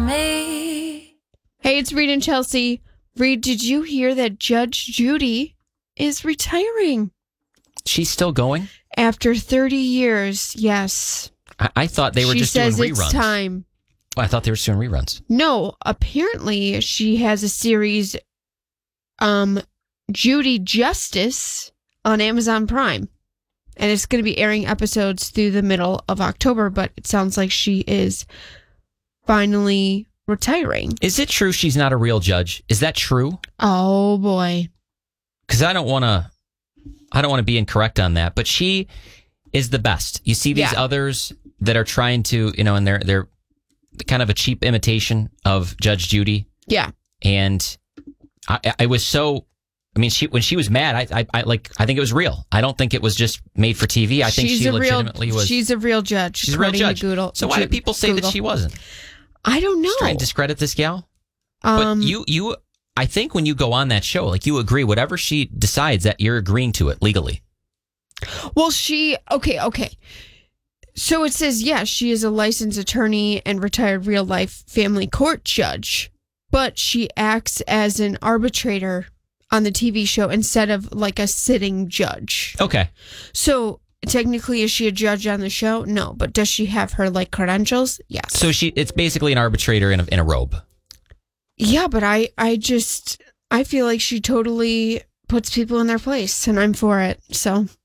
me. Hey, it's Reed and Chelsea. Reed, did you hear that Judge Judy is retiring? She's still going? After 30 years, yes. I thought they were just doing reruns. She says it's time. Oh, I thought they were just doing reruns. No, apparently she has a series, Judy Justice, on Amazon Prime. And it's going to be airing episodes through the middle of October, but it sounds like she is finally retiring. Is it true she's not a real judge? Is that true? Oh, boy. Because I don't want to be incorrect on that, but she is the best. You see these others that are trying to, and they're kind of a cheap imitation of Judge Judy. Yeah. And I was so... when she was mad, I think it was real. I don't think it was just made for TV. I think she legitimately was. She's a real judge. She's a real judge. So why do people say that she wasn't? I don't know. Just trying to discredit this gal. But I think when you go on that show, you agree whatever she decides that you're agreeing to it legally. Well, okay. So it says, she is a licensed attorney and retired real life family court judge, but she acts as an arbitrator on the TV show instead of a sitting judge. Okay. So technically, is she a judge on the show? No, but does she have her credentials? Yes. So it's basically an arbitrator in a robe. Yeah, but I feel like she totally puts people in their place, and I'm for it. So